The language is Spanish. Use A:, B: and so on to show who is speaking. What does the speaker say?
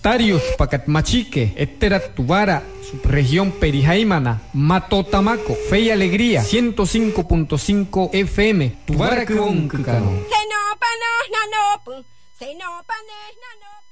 A: Tarius Pacatmachique, Etterat Tubara, subregión Perijaimana, Matotamaco, Fe y Alegría, 105.5 FM, Tubara Kuonkano.